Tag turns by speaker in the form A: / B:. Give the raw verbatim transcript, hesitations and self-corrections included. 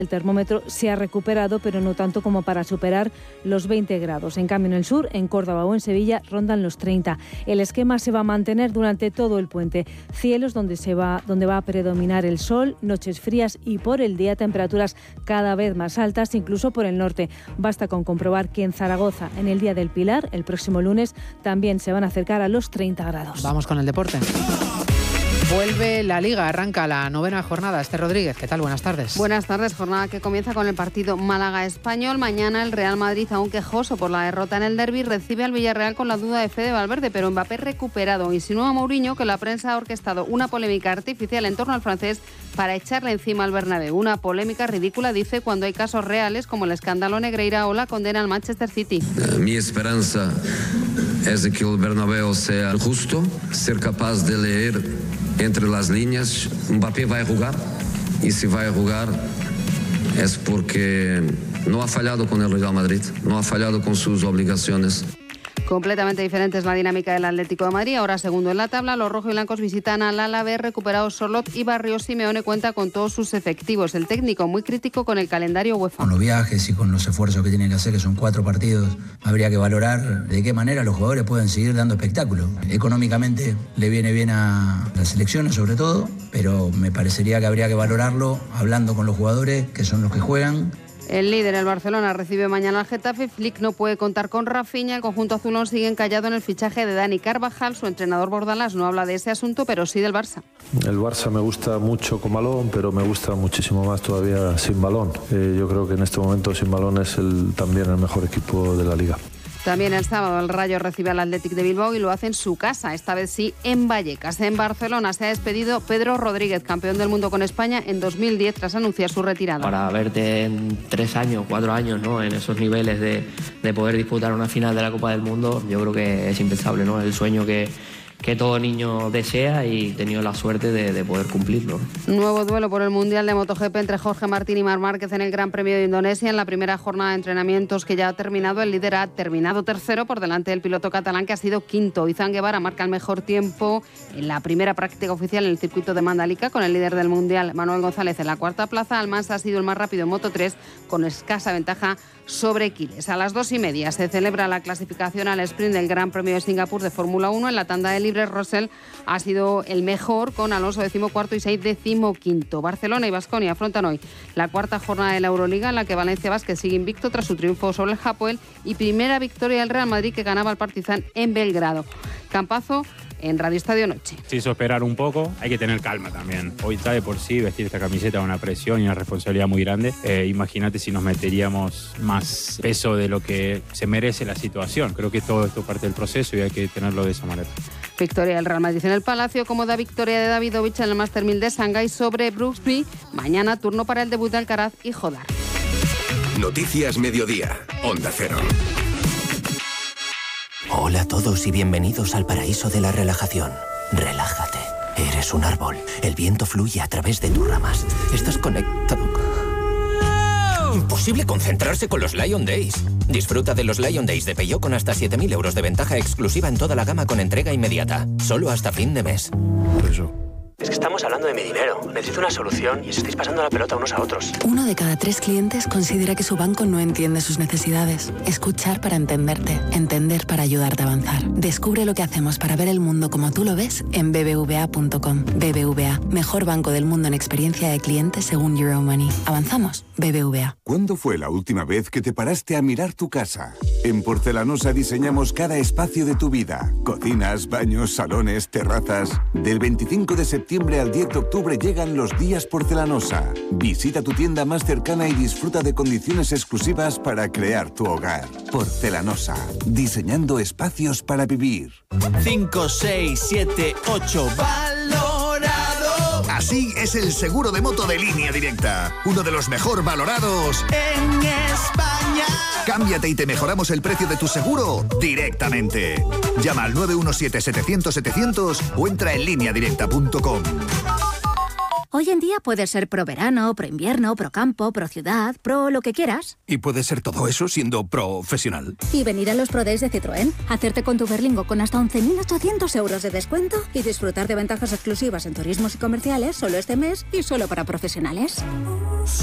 A: El termómetro se ha recuperado, pero no tanto como para superar los veinte grados. En cambio, en el sur, en Córdoba o en Sevilla, rondan los treinta. El esquema se va a mantener durante todo el puente. Cielos donde, se va, donde va a predominar el sol, noches frías y por el día temperaturas cada vez más altas, incluso por el norte. Basta con comprobar que en Zaragoza, en el Día del Pilar, el próximo lunes, también se van a acercar a los treinta grados.
B: Vamos con el deporte. Vuelve la Liga, arranca la novena jornada. Esther Rodríguez, ¿qué tal? Buenas tardes.
C: Buenas tardes, jornada que comienza con el partido Málaga-Español. Mañana el Real Madrid, aún quejoso por la derrota en el derbi, recibe al Villarreal con la duda de Fede Valverde, pero Mbappé recuperado. Insinúa a Mourinho que la prensa ha orquestado una polémica artificial en torno al francés para echarle encima al Bernabéu. Una polémica ridícula, dice, cuando hay casos reales como el escándalo Negreira o la condena al Manchester City.
D: Mi esperanza es de que el Bernabéu sea justo, ser capaz de leer entre las líneas. Mbappé va a jugar, y si va a jugar es porque no ha fallado con el Real Madrid, no ha fallado con sus obligaciones.
C: Completamente diferente es la dinámica del Atlético de Madrid. Ahora segundo en la tabla, los rojiblancos visitan al Alavés, recuperados Sorlot y Barrio. Simeone cuenta con todos sus efectivos. El técnico muy crítico con el calendario UEFA.
E: Con los viajes y con los esfuerzos que tienen que hacer, que son cuatro partidos, habría que valorar de qué manera los jugadores pueden seguir dando espectáculo. Económicamente le viene bien a las selecciones sobre todo, pero me parecería que habría que valorarlo hablando con los jugadores, que son los que juegan.
C: El líder, el Barcelona, recibe mañana al Getafe. Flick no puede contar con Rafinha. El conjunto azulón sigue encallado en el fichaje de Dani Carvajal. Su entrenador Bordalás no habla de ese asunto, pero sí del Barça.
F: El Barça me gusta mucho con balón, pero me gusta muchísimo más todavía sin balón. Eh, yo creo que en este momento sin balón es el, también el mejor equipo de la Liga.
C: También el sábado el Rayo recibe al Athletic de Bilbao y lo hace en su casa, esta vez sí en Vallecas. En Barcelona se ha despedido Pedro Rodríguez, campeón del mundo con España en dos mil diez tras anunciar su retirada.
G: Para verte en tres años, cuatro años, ¿no?, en esos niveles de, de poder disputar una final de la Copa del Mundo, yo creo que es impensable, ¿no? El sueño que... que todo niño desea y he tenido la suerte de, de poder cumplirlo.
C: Nuevo duelo por el Mundial de MotoGP entre Jorge Martín y Marc Márquez en el Gran Premio de Indonesia. En la primera jornada de entrenamientos que ya ha terminado, el líder ha terminado tercero por delante del piloto catalán, que ha sido quinto. Izan Guevara marca el mejor tiempo en la primera práctica oficial en el circuito de Mandalika, con el líder del Mundial, Manuel González, en la cuarta plaza. Almansa ha sido el más rápido en Moto tres, con escasa ventaja sobre Quiles. A las dos y media se celebra la clasificación al sprint del Gran Premio de Singapur de Fórmula uno. En la tanda de libres, Russell ha sido el mejor, con Alonso decimocuarto y Sainz decimoquinto. Barcelona y Baskonia afrontan hoy la cuarta jornada de la Euroliga, en la que Valencia Vázquez sigue invicto tras su triunfo sobre el Hapoel y primera victoria del Real Madrid, que ganaba al Partizan en Belgrado. Campazo en Radio Estadio Noche.
H: Se hizo esperar un poco, hay que tener calma también. Hoy está de por sí vestir esta camiseta una presión y una responsabilidad muy grande. Eh, imagínate si nos meteríamos más peso de lo que se merece la situación. Creo que todo esto es parte del proceso y hay que tenerlo de esa manera.
C: Victoria del Real Madrid en el Palacio, como da victoria de Davidovich en el Master mil de Shanghái sobre Brooksby. Mañana turno para el debut de Alcaraz y Jodar.
I: Noticias Mediodía, Onda Cero.
J: Hola a todos y bienvenidos al paraíso de la relajación. Relájate. Eres un árbol. El viento fluye a través de tus ramas. Estás conectado. Imposible concentrarse con los Lion Days. Disfruta de los Lion Days de Peugeot con hasta siete mil euros de ventaja exclusiva en toda la gama con entrega inmediata. Solo hasta fin de mes.
F: Eso.
K: Es que estamos hablando de mi dinero. Necesito una solución y os estáis pasando la pelota unos a otros.
L: Uno de cada tres clientes considera que su banco no entiende sus necesidades. Escuchar para entenderte. Entender para ayudarte a avanzar. Descubre lo que hacemos para ver el mundo como tú lo ves en b b v a punto com. B B V A, mejor banco del mundo en experiencia de cliente según Euromoney. ¿Avanzamos? B B V A.
M: ¿Cuándo fue la última vez que te paraste a mirar tu casa? En Porcelanosa diseñamos cada espacio de tu vida. Cocinas, baños, salones, terrazas. Del veinticinco de septiembre al diez de octubre llegan los días Porcelanosa. Visita tu tienda más cercana y disfruta de condiciones exclusivas para crear tu hogar. Porcelanosa, diseñando espacios para vivir.
N: cinco, seis, siete, ocho, valorado.
I: Así es el seguro de moto de Línea Directa. Uno de los mejor valorados
N: en España.
I: Cámbiate y te mejoramos el precio de tu seguro directamente. Llama al nueve uno siete, setecientos, setecientos o entra en línea directa punto com.
O: Hoy en día puedes ser pro verano, pro invierno, pro campo, pro ciudad, pro lo que quieras.
I: Y puedes ser todo eso siendo profesional.
O: Y venir a los Pro Days de Citroën, hacerte con tu Berlingo con hasta once mil ochocientos euros de descuento y disfrutar de ventajas exclusivas en turismos y comerciales solo este mes y solo para profesionales.